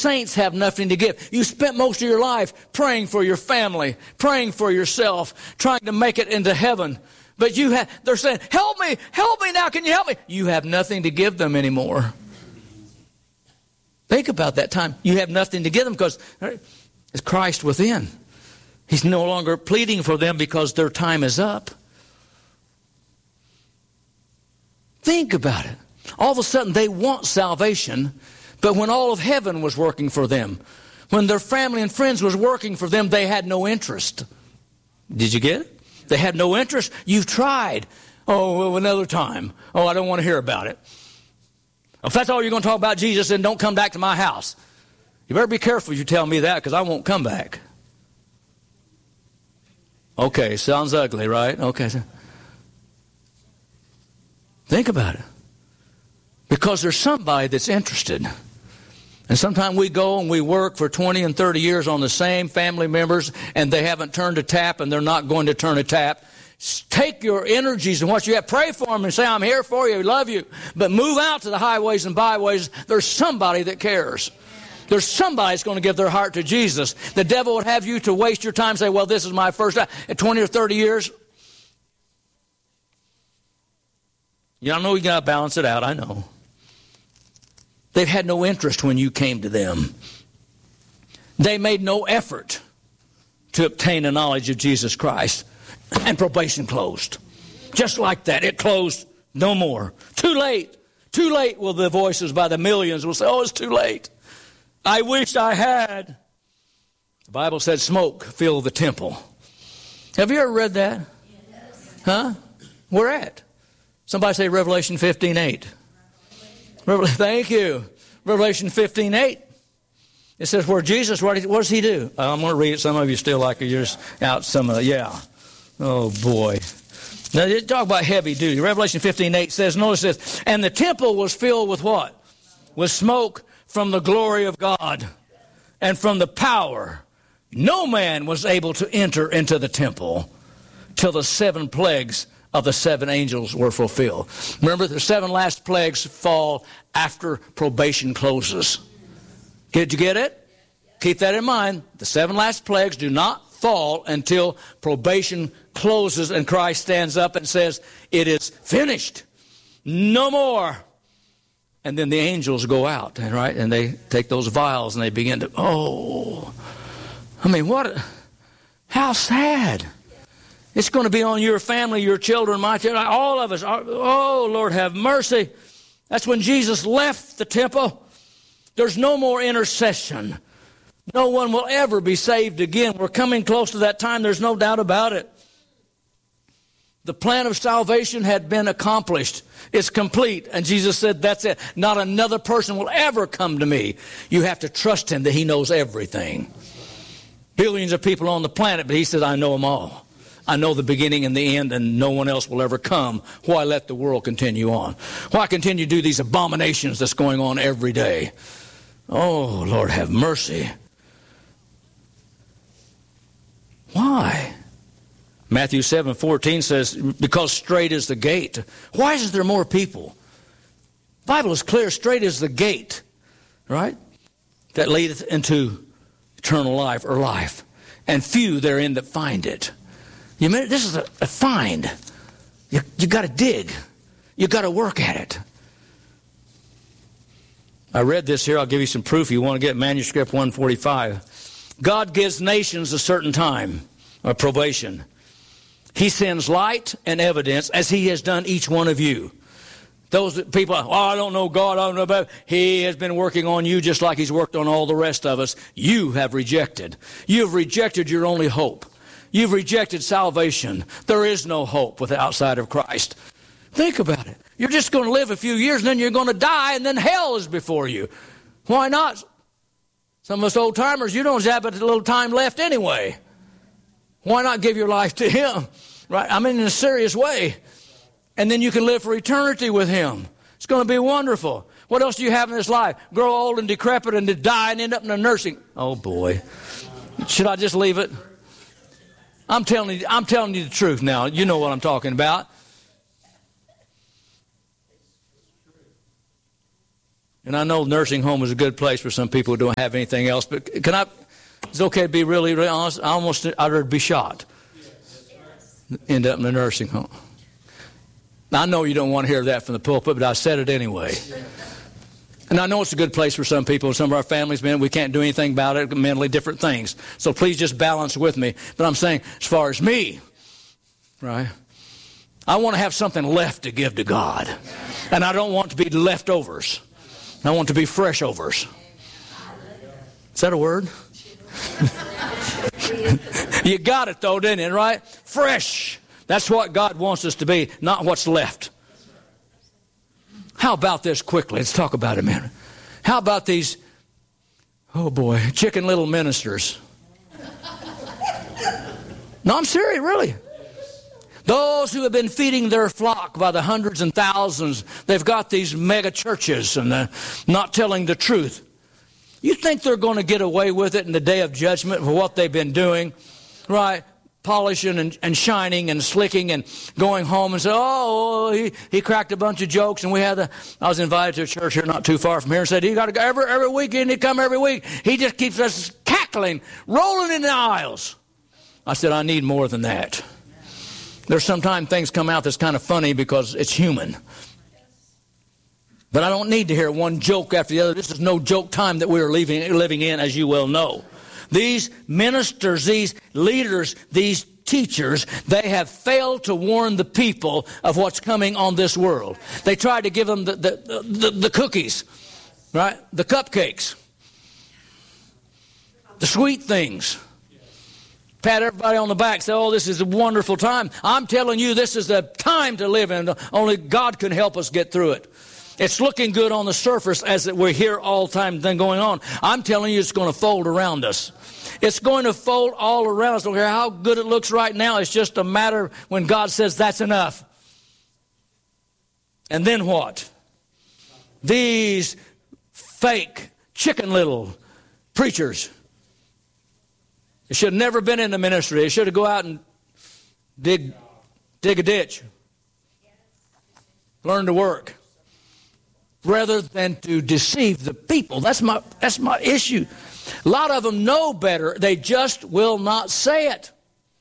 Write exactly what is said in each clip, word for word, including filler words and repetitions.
saints have nothing to give. You spent most of your life praying for your family, praying for yourself, trying to make it into heaven. But you have, they're saying, help me, help me now, can you help me? You have nothing to give them anymore. Think about that time. You have nothing to give them because it's Christ within. He's no longer pleading for them because their time is up. Think about it. All of a sudden they want salvation, but when all of heaven was working for them, when their family and friends was working for them, they had no interest. Did you get it? They had no interest. You've tried. Oh, well, another time. Oh, I don't want to hear about it. If that's all you're going to talk about Jesus, then don't come back to my house. You better be careful if you tell me that, because I won't come back. Okay, sounds ugly, right? Okay. Think about it. Because there's somebody that's interested. And sometimes we go and we work for twenty and thirty years on the same family members, and they haven't turned a tap, and they're not going to turn a tap. Take your energies and what you have. Pray for them and say, I'm here for you, love you. But move out to the highways and byways. There's somebody that cares. There's somebody that's going to give their heart to Jesus. The devil would have you to waste your time and say, well, this is my first time. At twenty or thirty years, you know you got to balance it out, I know. They've had no interest when you came to them. They made no effort to obtain a knowledge of Jesus Christ. And probation closed. Just like that. It closed. No more. Too late. Too late will the voices by the millions will say, oh, it's too late. I wish I had. The Bible said smoke filled the temple. Have you ever read that? Yes. Huh? Where at? Somebody say Revelation fifteen eight. Revelation, thank you. Revelation fifteen eight. It says where Jesus, what does he do? I'm going to read it. Some of you still like it. You're just out some of it. Yeah. Oh, boy. Now, talk about heavy duty. Revelation fifteen eight says, notice this, and the temple was filled with what? With smoke from the glory of God and from the power. No man was able to enter into the temple till the seven plagues of the seven angels were fulfilled. Remember, the seven last plagues fall after probation closes. Did you get it? Keep that in mind. The seven last plagues do not fall until probation closes and Christ stands up and says, it is finished. No more. And then the angels go out, right? And they take those vials and they begin to, oh, I mean, what, how sad. It's going to be on your family, your children, my children, all of us. Oh, Lord, have mercy. That's when Jesus left the temple. There's no more intercession. No one will ever be saved again. We're coming close to that time. There's no doubt about it. The plan of salvation had been accomplished. It's complete. And Jesus said, that's it. Not another person will ever come to me. You have to trust him that he knows everything. Billions of people on the planet, but he said, I know them all. I know the beginning and the end, and no one else will ever come. Why let the world continue on? Why continue to do these abominations that's going on every day? Oh, Lord, have mercy. Why? Matthew seven fourteen says, because straight is the gate. Why isn't there more people? The Bible is clear, straight is the gate, right? That leadeth into eternal life or life. And few therein that find it. You mean, this is a, a find. You, you got to dig. You got to work at it. I read this here. I'll give you some proof. You want to get manuscript one forty-five. God gives nations a certain time of probation. He sends light and evidence as he has done each one of you. Those people, oh, I don't know God, I don't know about. He has been working on you just like he's worked on all the rest of us. You have rejected. You have rejected your only hope. You've rejected salvation. There is no hope with outside of Christ. Think about it. You're just going to live a few years and then you're going to die and then hell is before you. Why not? Some of us old timers, you don't have but a little time left anyway. Why not give your life to him? Right? I mean, in a serious way. And then you can live for eternity with him. It's going to be wonderful. What else do you have in this life? Grow old and decrepit and to die and end up in a nursing. Oh boy. Should I just leave it? I'm telling you, I'm telling you the truth now. You know what I'm talking about. And I know nursing home is a good place for some people who don't have anything else. But can I, it's okay to be really, really honest. I almost, I'd rather be shot. End up in a nursing home. Now, I know you don't want to hear that from the pulpit, but I said it anyway. And I know it's a good place for some people. Some of our families, man, we can't do anything about it, mentally different things. So please just balance with me. But I'm saying, as far as me, right, I want to have something left to give to God. And I don't want to be leftovers. I want to be fresh overs. Is that a word? You got it though, didn't it, right? Fresh. That's what God wants us to be, not what's left. How about this quickly? Let's talk about it a minute. How about these, oh boy, chicken little ministers? No, I'm serious, really. Those who have been feeding their flock by the hundreds and thousands, they've got these mega churches and they're not telling the truth. You think they're going to get away with it in the day of judgment for what they've been doing, right? Polishing and, and shining and slicking and going home and say, oh, he, he cracked a bunch of jokes. And we had the, I was invited to a church here not too far from here and said, you got to go every, every weekend. He come every week. He just keeps us cackling, rolling in the aisles. I said, I need more than that. There's sometimes things come out that's kind of funny because it's human. But I don't need to hear one joke after the other. This is no joke time that we are living, living in, as you well know. These ministers, these leaders, these teachers, they have failed to warn the people of what's coming on this world. They tried to give them the, the, the, the cookies, right? The cupcakes, the sweet things. Pat everybody on the back, say, oh, this is a wonderful time. I'm telling you, this is the time to live in. Only God can help us get through it. It's looking good on the surface as we're here all the time thing going on. I'm telling you, it's going to fold around us. It's going to fold all around us. I don't care how good it looks right now. It's just a matter when God says that's enough. And then what? These fake chicken little preachers. They should have never been in the ministry. They should have go out and dig, dig a ditch. Learn to work. Rather than to deceive the people. That's my, that's my issue. A lot of them know better. They just will not say it.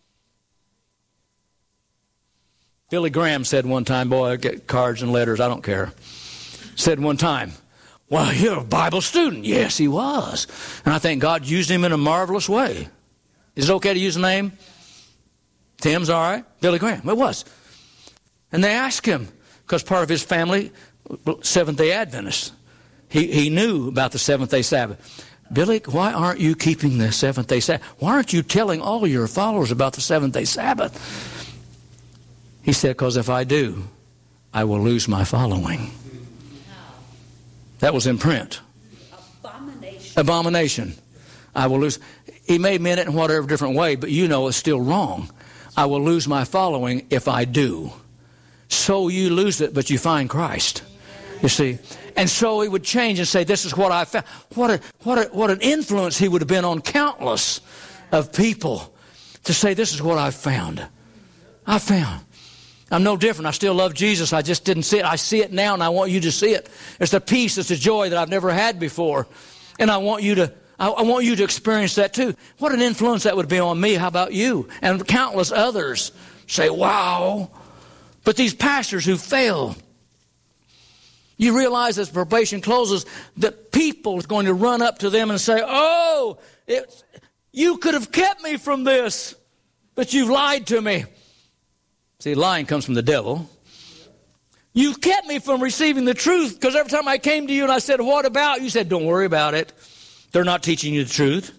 Billy Graham said one time, boy, I get cards and letters, I don't care. Said one time, well, you're a Bible student. Yes, he was. And I think God used him in a marvelous way. Is it okay to use a name? Tim's all right? Billy Graham, it was. And they asked him, because part of his family, Seventh-day Adventists, he, he knew about the seventh-day Sabbath. Billy, why aren't you keeping the seventh-day Sabbath? Why aren't you telling all your followers about the seventh-day Sabbath? He said, because if I do, I will lose my following. That was in print. Abomination. Abomination. I will lose. He may have meant it in whatever different way, but you know it's still wrong. I will lose my following if I do. So you lose it, but you find Christ. You see? And so he would change and say, this is what I found. What a, what a, what an influence he would have been on countless of people to say, this is what I found. I found. I'm no different. I still love Jesus. I just didn't see it. I see it now, and I want you to see it. It's the peace, it's the joy that I've never had before. And I want you to, I, I want you to experience that too. What an influence that would be on me. How about you? And countless others say, wow. But these pastors who fail, you realize as probation closes that people is going to run up to them and say, oh, it, you could have kept me from this, but you've lied to me. See, lying comes from the devil. You've kept me from receiving the truth because every time I came to you and I said, what about? You said, don't worry about it. They're not teaching you the truth.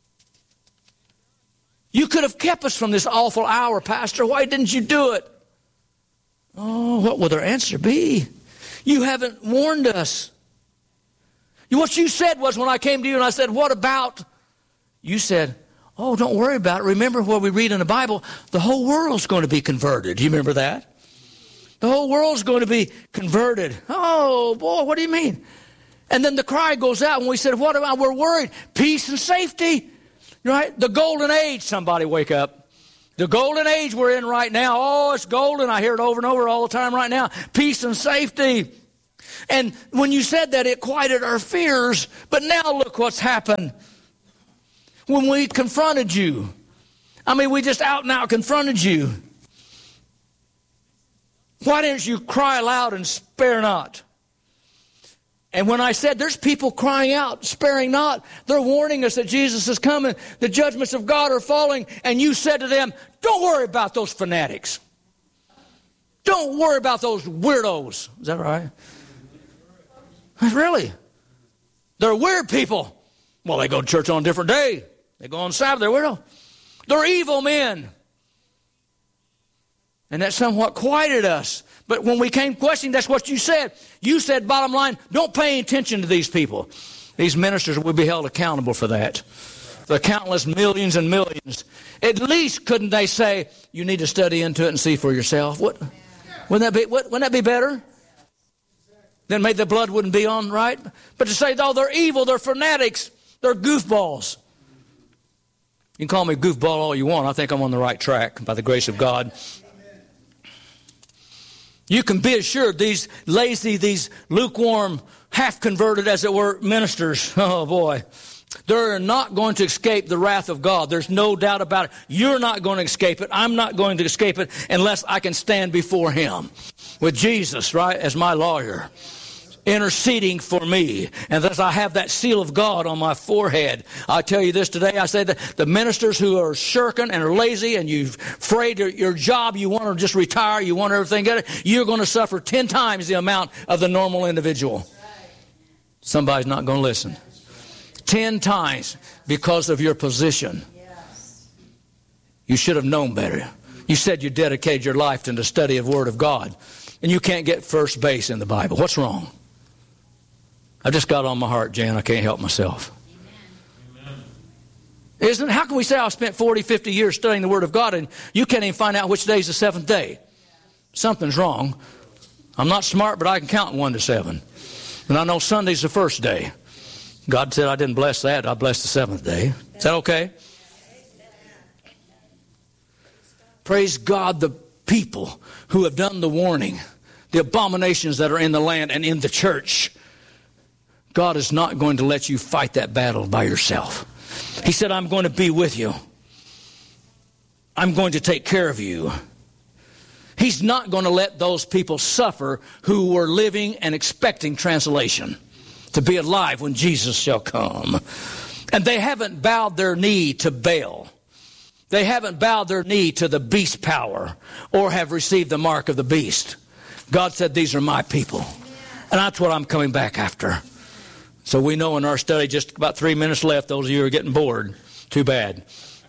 You could have kept us from this awful hour, Pastor. Why didn't you do it? Oh, what will their answer be? You haven't warned us. What you said was when I came to you and I said, what about? You said, oh, don't worry about it. Remember what we read in the Bible, the whole world's going to be converted. Do you remember that? The whole world's going to be converted. Oh, boy, what do you mean? And then the cry goes out when we said, what about? We're worried. Peace and safety. Right? The golden age. Somebody wake up. The golden age we're in right now. Oh, it's golden. I hear it over and over all the time right now. Peace and safety. And when you said that, it quieted our fears. But now look what's happened. When we confronted you, I mean, we just out and out confronted you. Why didn't you cry aloud and spare not? And when I said there's people crying out, sparing not, they're warning us that Jesus is coming, the judgments of God are falling, and you said to them, don't worry about those fanatics. Don't worry about those weirdos. Is that right? Really? They're weird people. Well, they go to church on a different day. They go on Sabbath. They're weirdo. They're evil men. And that somewhat quieted us. But when we came questioning, that's what you said. You said, bottom line, don't pay any attention to these people. These ministers will be held accountable for that. The countless millions and millions. At least couldn't they say, you need to study into it and see for yourself? What, wouldn't that be, wouldn't that be better? Then maybe the blood wouldn't be on, right? But to say, oh, they're evil, they're fanatics, they're goofballs. You can call me goofball all you want. I think I'm on the right track by the grace of God. You can be assured these lazy, these lukewarm, half-converted, as it were, ministers, oh boy, they're not going to escape the wrath of God. There's no doubt about it. You're not going to escape it. I'm not going to escape it unless I can stand before Him with Jesus, right, as my lawyer, interceding for me. And thus I have that seal of God on my forehead. I tell you this today, I say that the ministers who are shirking and are lazy and you're afraid of your job, you want to just retire, you want everything good, you're going to suffer ten times the amount of the normal individual. Somebody's not going to listen. Ten times because of your position. You should have known better. You said you dedicated your life to the study of the Word of God, and you can't get first base in the Bible. What's wrong? I just got on my heart, Jan. I can't help myself. Amen. Isn't it? How can we say I spent forty, fifty years studying the Word of God and you can't even find out which day is the seventh day? Something's wrong. I'm not smart, but I can count one to seven. And I know Sunday's the first day. God said I didn't bless that. I blessed the seventh day. Is that okay? Praise God, the people who have done the warning, the abominations that are in the land and in the church. God is not going to let you fight that battle by yourself. He said, I'm going to be with you. I'm going to take care of you. He's not going to let those people suffer who were living and expecting translation, to be alive when Jesus shall come. And they haven't bowed their knee to Baal. They haven't bowed their knee to the beast power or have received the mark of the beast. God said, these are my people. And that's what I'm coming back after. So we know in our study, just about three minutes left. Those of you who are getting bored, too bad.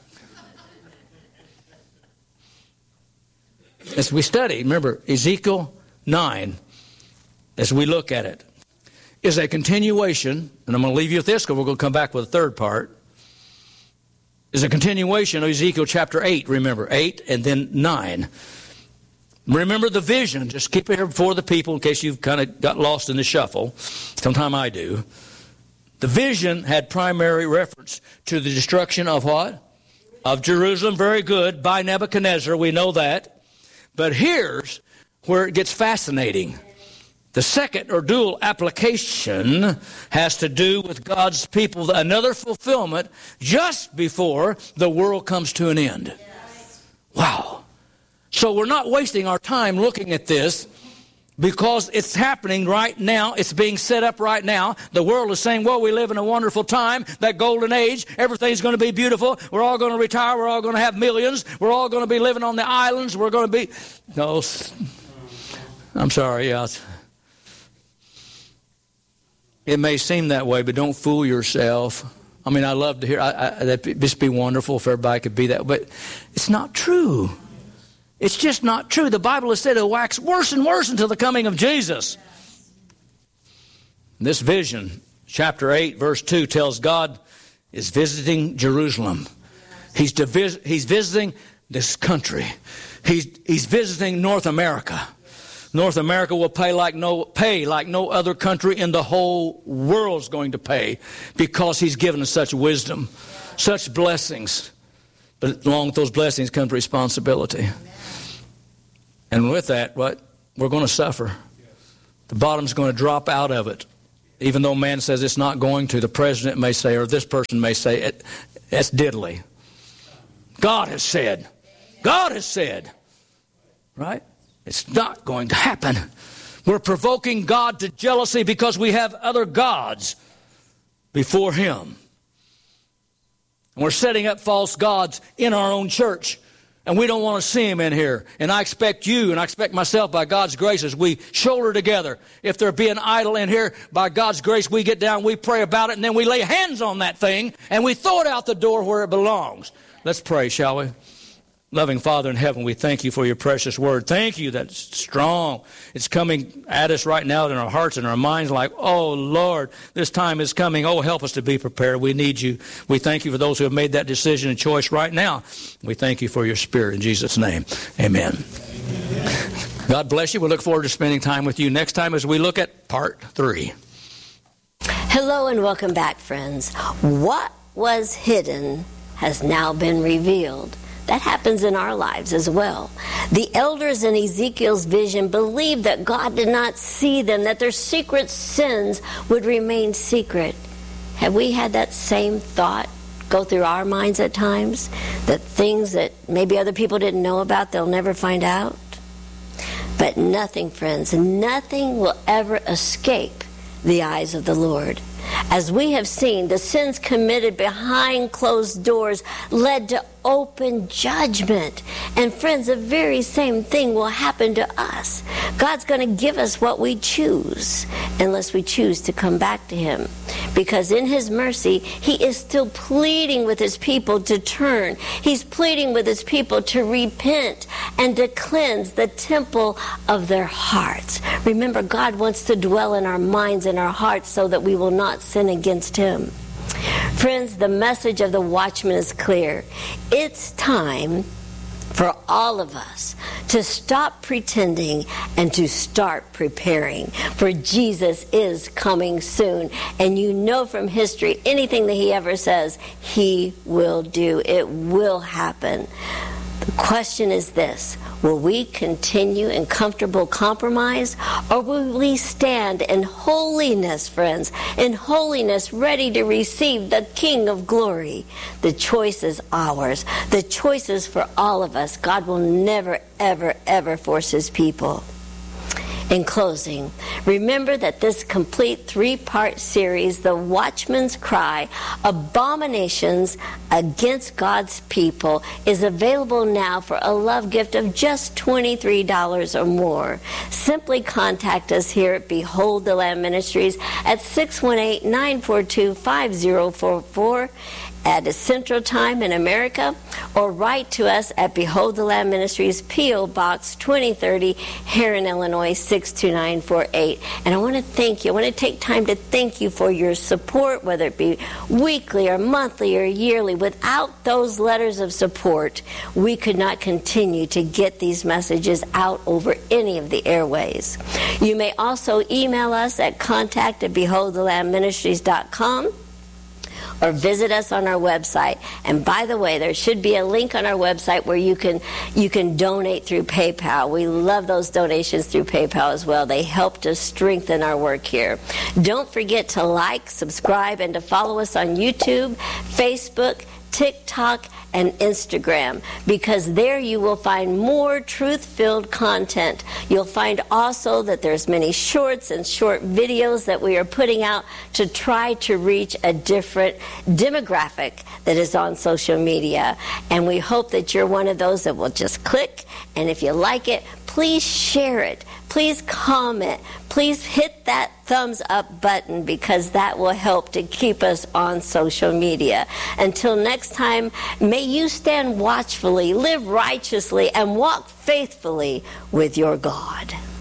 As we study, remember, Ezekiel nine, as we look at it, is a continuation, and I'm going to leave you with this because we're going to come back with a third part, is a continuation of Ezekiel chapter eight, remember, eight and then nine. Remember the vision. Just keep it here before the people in case you've kind of got lost in the shuffle. Sometime I do. The vision had primary reference to the destruction of what? Of Jerusalem. Very good. By Nebuchadnezzar. We know that. But here's where it gets fascinating. The second or dual application has to do with God's people. Another fulfillment just before the world comes to an end. Wow. So we're not wasting our time looking at this because it's happening right now. It's being set up right now. The world is saying, well, we live in a wonderful time, that golden age. Everything's going to be beautiful. We're all going to retire. We're all going to have millions. We're all going to be living on the islands. We're going to be... No, I'm sorry. Yeah. It may seem that way, but don't fool yourself. I mean, I love to hear... I, I, that'd just be wonderful if everybody could be that. But it's not true. It's just not true. The Bible has said it'll wax worse and worse until the coming of Jesus. This vision, chapter eight, verse two, tells God is visiting Jerusalem. He's, divis- he's visiting this country. He's, he's visiting North America. North America will pay like no pay like no other country in the whole world is going to pay because He's given us such wisdom, such blessings. But along with those blessings comes responsibility. And with that, what? We're going to suffer. The bottom's going to drop out of it. Even though man says it's not going to, the president may say, or this person may say, it, it's diddly. God has said. God has said. Right? It's not going to happen. We're provoking God to jealousy because we have other gods before Him. And we're setting up false gods in our own church. And we don't want to see Him in here. And I expect you, and I expect myself, by God's grace, as we shoulder together, if there be an idol in here, by God's grace, we get down, we pray about it, and then we lay hands on that thing, and we throw it out the door where it belongs. Let's pray, shall we? Loving Father in heaven, we thank you for your precious word. Thank you that it's strong. It's coming at us right now in our hearts and our minds like, oh, Lord, this time is coming. Oh, help us to be prepared. We need you. We thank you for those who have made that decision and choice right now. We thank you for your Spirit in Jesus' name. Amen. God bless you. We look forward to spending time with you next time as we look at part three. Hello and welcome back, friends. What was hidden has now been revealed. That happens in our lives as well. The elders in Ezekiel's vision believed that God did not see them, that their secret sins would remain secret. Have we had that same thought go through our minds at times? That things that maybe other people didn't know about, they'll never find out? But nothing, friends, nothing will ever escape the eyes of the Lord. As we have seen, the sins committed behind closed doors led to open judgment. And friends, the very same thing will happen to us. God's going to give us what we choose, unless we choose to come back to Him. Because in His mercy, He is still pleading with His people to turn. He's pleading with His people to repent and to cleanse the temple of their hearts. Remember, God wants to dwell in our minds and our hearts so that we will not sin against Him. Friends, the message of the watchman is clear. It's time for all of us to stop pretending and to start preparing. For Jesus is coming soon. And you know from history, anything that He ever says, He will do. It will happen. The question is this: will we continue in comfortable compromise, or will we stand in holiness, friends, in holiness, ready to receive the King of glory? The choice is ours. The choice is for all of us. God will never, ever, ever force His people. In closing, remember that this complete three-part series, The Watchman's Cry, Abominations Against God's People, is available now for a love gift of just twenty-three dollars or more. Simply contact us here at Behold the Lamb Ministries at six one eight, nine four two, five zero four four at a Central Time in America, or write to us at Behold the Lamb Ministries, P O. Box twenty thirty, Heron, Illinois, six two nine four eight. And I want to thank you. I want to take time to thank you for your support, whether it be weekly or monthly or yearly. Without those letters of support, we could not continue to get these messages out over any of the airways. You may also email us at contact at behold the lamb ministries dot com. or visit us on our website. And by the way, there should be a link on our website where you can you can donate through PayPal. We love those donations through PayPal as well. They help to strengthen our work here. Don't forget to like, subscribe, and to follow us on YouTube, Facebook, TikTok, and Instagram, because there you will find more truth-filled content. You'll find also that there's many shorts and short videos that we are putting out to try to reach a different demographic that is on social media. And we hope that you're one of those that will just click, and if you like it, please share it. Please comment. Please hit that thumbs up button, because that will help to keep us on social media. Until next time, may you stand watchfully, live righteously, and walk faithfully with your God.